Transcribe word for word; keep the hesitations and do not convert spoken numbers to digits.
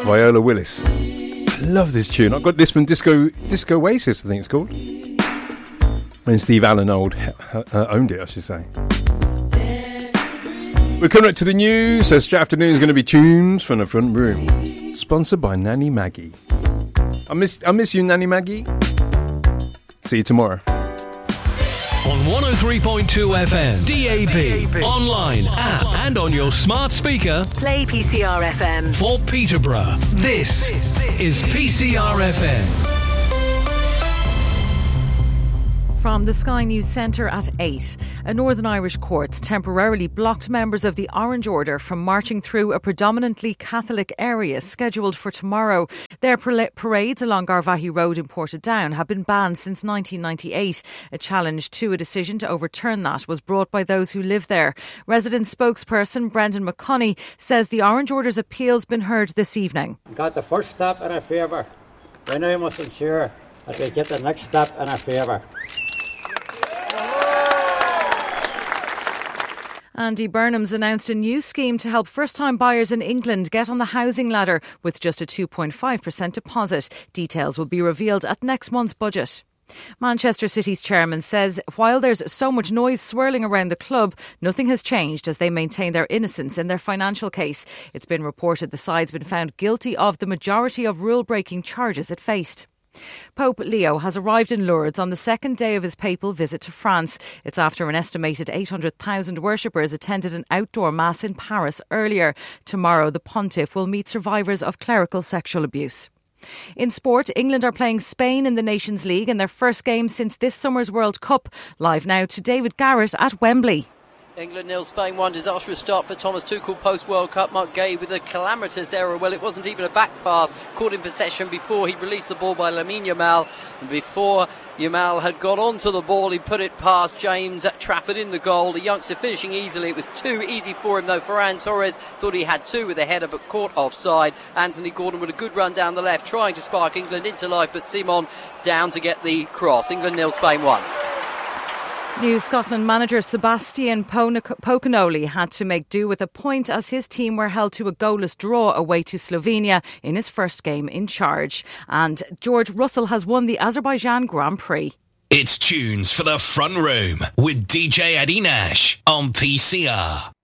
Viola Willis. I love this tune. I've got this from Disco Disco Oasis, I think it's called. When Steve Allen old, uh, owned it, I should say. We're coming up to the news. So this afternoon is going to be tunes from the front room. Sponsored by Nanny Maggie. I miss, I miss you, Nanny Maggie. See you tomorrow. On one oh three point two F M, D A B, online, app, and on your smart speaker. Play P C R F M. For Peterborough, this is P C R F M. From the Sky News Centre at eight, a Northern Irish court temporarily blocked members of the Orange Order from marching through a predominantly Catholic area scheduled for tomorrow. Their parades along Garvaghey Road in Portadown have been banned since nineteen ninety-eight. A challenge to a decision to overturn that was brought by those who live there. Resident spokesperson Brendan McConney says the Orange Order's appeal's been heard this evening. Got the first step in our favour. We now must ensure that we get the next step in our favour. Andy Burnham's announced a new scheme to help first-time buyers in England get on the housing ladder with just a two point five percent deposit. Details will be revealed at next month's budget. Manchester City's chairman says while there's so much noise swirling around the club, nothing has changed as they maintain their innocence in their financial case. It's been reported the side's been found guilty of the majority of rule-breaking charges it faced. Pope Leo has arrived in Lourdes on the second day of his papal visit to France. It's after an estimated eight hundred thousand worshippers attended an outdoor mass in Paris earlier. Tomorrow, the pontiff will meet survivors of clerical sexual abuse. In sport, England are playing Spain in the Nations League in their first game since this summer's World Cup. Live now to David Garrett at Wembley. England nil, Spain one. Disastrous start for Thomas Tuchel post-World Cup. Mark Gay with a calamitous error. Well, it wasn't even a back pass. Caught in possession before he released the ball by Lamine Yamal. And before Yamal had got onto the ball, he put it past James Trafford in the goal. The youngster finishing easily. It was too easy for him, though. Ferran Torres thought he had two with a header, but caught offside. Anthony Gordon with a good run down the left, trying to spark England into life, but Simon down to get the cross. England nil, Spain one. New Scotland manager Sebastian Pocanoli had to make do with a point as his team were held to a goalless draw away to Slovenia in his first game in charge. And George Russell has won the Azerbaijan Grand Prix. It's tunes for the front room with D J Eddie Nash on P C R.